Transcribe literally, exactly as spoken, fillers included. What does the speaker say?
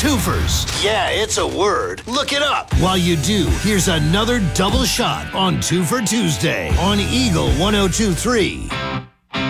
Twofers. Yeah, it's a word. Look it up. While you do, here's another double shot on Two for Tuesday on Eagle one oh two three.